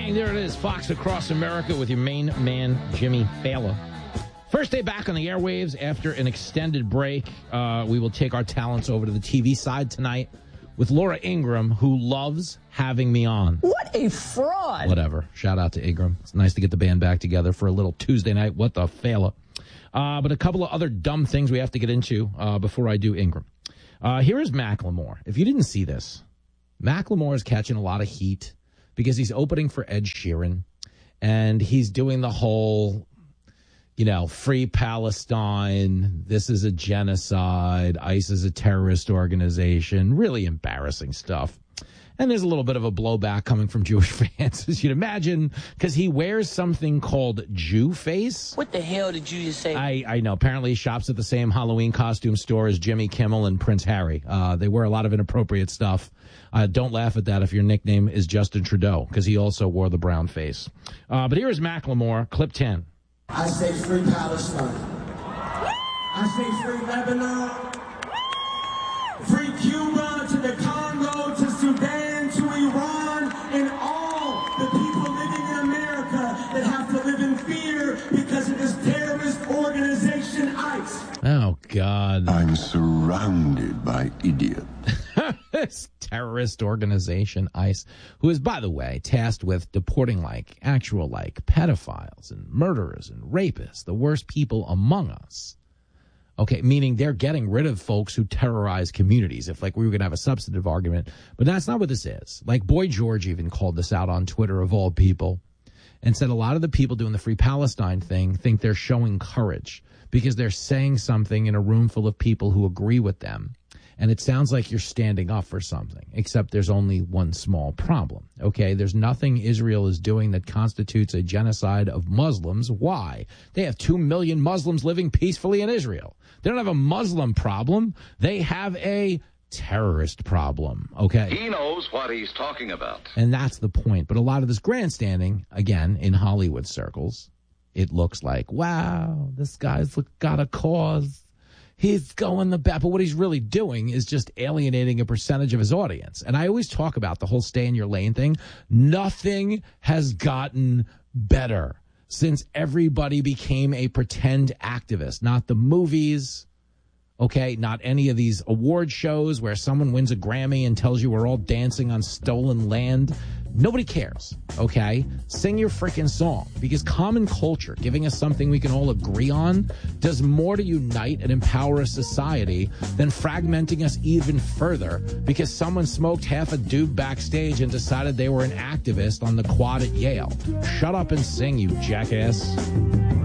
Bang, there it is. Fox Across America with your main man, Jimmy Fallon. First day back on the airwaves after an extended break. We will take our talents over to the TV side tonight with Laura Ingraham, who loves having me on. What a fraud. Whatever. Shout out to Ingram. It's nice to get the band back together for a little Tuesday night. What the fella. But a couple of other dumb things we have to get into before I do Ingram. Here is Macklemore. If you didn't see this, Macklemore is catching a lot of heat because he's opening for Ed Sheeran, and he's doing the whole, free Palestine, this is a genocide, ICE is a terrorist organization, really embarrassing stuff. And there's a little bit of a blowback coming from Jewish fans, as you'd imagine, because he wears something called Jew face. What the hell did you just say? I know. Apparently he shops at the same Halloween costume store as Jimmy Kimmel and Prince Harry. They wear a lot of inappropriate stuff. Don't laugh at that if your nickname is Justin Trudeau, because he also wore the brown face. But here is Macklemore, clip 10. I say free Palestine. I say free Lebanon. Free Cuba to the Congo, to Sudan, to Iran, and all the people living in America that have to live in fear because of this terrorist organization, ICE. Oh, God. I'm surrounded by idiots. This terrorist organization, ICE, who is, by the way, tasked with deporting actual pedophiles and murderers and rapists, the worst people among us. Okay, meaning they're getting rid of folks who terrorize communities, if we were going to have a substantive argument. But that's not what this is. Boy George even called this out on Twitter, of all people, and said a lot of the people doing the Free Palestine thing think they're showing courage because they're saying something in a room full of people who agree with them. And it sounds like you're standing up for something, except there's only one small problem, okay? There's nothing Israel is doing that constitutes a genocide of Muslims. Why? They have 2 million Muslims living peacefully in Israel. They don't have a Muslim problem. They have a terrorist problem, okay? He knows what he's talking about. And that's the point. But a lot of this grandstanding, again, in Hollywood circles, it looks like, wow, this guy's got a cause. He's going the back, but what he's really doing is just alienating a percentage of his audience. And I always talk about the whole stay in your lane thing. Nothing has gotten better since everybody became a pretend activist. Not the movies, okay? Not any of these award shows where someone wins a Grammy and tells you we're all dancing on stolen land. Nobody cares, okay? Sing your freaking song, because common culture, giving us something we can all agree on, does more to unite and empower a society than fragmenting us even further because someone smoked half a doob backstage and decided they were an activist on the quad at Yale. Shut up and sing, you jackass.